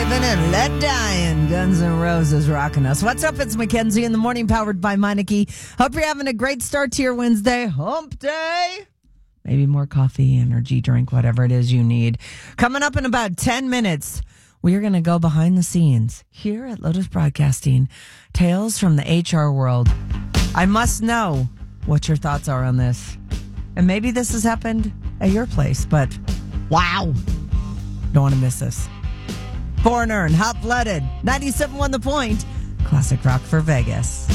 Living and Let Dying. Guns N' Roses rocking us. What's up? It's Mackenzie in the morning, powered by Meineke. Hope you're having a great start to your Wednesday hump day. Maybe more coffee, energy drink, whatever it is you need. Coming up in about 10 minutes, we are going to go behind the scenes here at Lotus Broadcasting. Tales from the HR world. I must know what your thoughts are on this. And maybe this has happened at your place, but wow. Don't want to miss this. Foreigner and Hot Blooded. 97.1 The Point. Classic rock for Vegas.